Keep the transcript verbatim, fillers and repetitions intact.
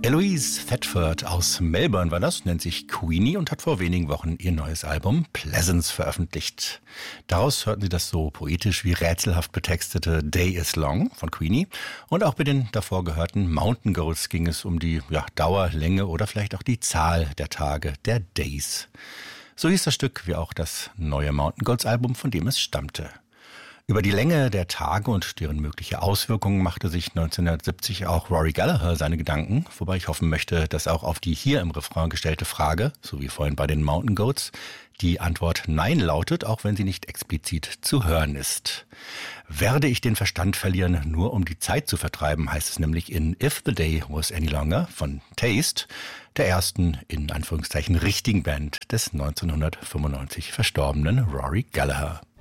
Eloise Thetford aus Melbourne war das, nennt sich Queenie und hat vor wenigen Wochen ihr neues Album Pleasance veröffentlicht. Daraus hörten Sie das so poetisch wie rätselhaft betextete Day is Long von Queenie. Und auch bei den davor gehörten Mountain Goats ging es um die ja, Dauer, Länge oder vielleicht auch die Zahl der Tage, der Days. So hieß das Stück wie auch das neue Mountain Goats Album, von dem es stammte. Über die Länge der Tage und deren mögliche Auswirkungen machte sich neunzehnhundertsiebzig auch Rory Gallagher seine Gedanken, wobei ich hoffen möchte, dass auch auf die hier im Refrain gestellte Frage, so wie vorhin bei den Mountain Goats, die Antwort Nein lautet, auch wenn sie nicht explizit zu hören ist. Werde ich den Verstand verlieren, nur um die Zeit zu vertreiben, heißt es nämlich in If the Day Was Any Longer von Taste, der ersten, in Anführungszeichen, richtigen Band des neunzehnhundertfünfundneunzig verstorbenen Rory Gallagher.